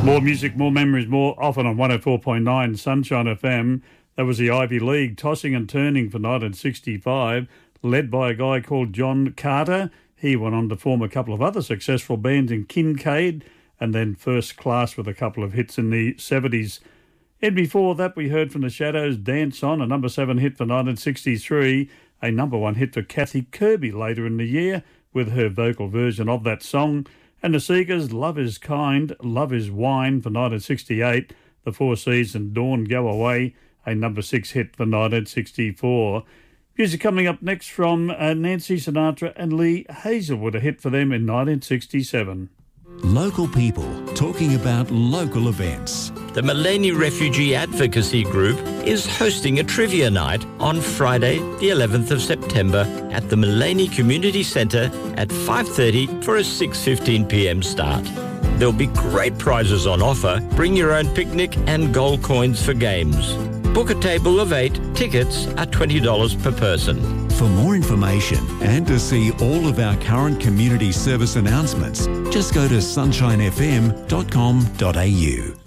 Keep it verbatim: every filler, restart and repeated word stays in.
More music, more memories, more often on one oh four point nine Sunshine F M. That was the Ivy League, tossing and turning for nineteen sixty-five, led by a guy called John Carter. He went on to form a couple of other successful bands in Kincaid and then First Class with a couple of hits in the seventies. And before that, we heard from the Shadows, Dance On, a number seven hit for nineteen sixty-three, a number one hit for Kathy Kirby later in the year with her vocal version of that song. And the Seekers, Love Is Kind, Love Is Wine for nineteen sixty-eight, the Four Seasons, Dawn Go Away, a number six hit for nineteen sixty-four. Music coming up next from uh, Nancy Sinatra and Lee Hazelwood, a hit for them in nineteen sixty-seven. Local people talking about local events. The Mullaney Refugee Advocacy Group is hosting a trivia night on Friday, the eleventh of September at the Mullaney Community Centre at five thirty for a six fifteen p m start. There'll be great prizes on offer. Bring your own picnic and gold coins for games. Book a table of eight. Tickets are twenty dollars per person. For more information and to see all of our current community service announcements, just go to sunshine f m dot com dot a u.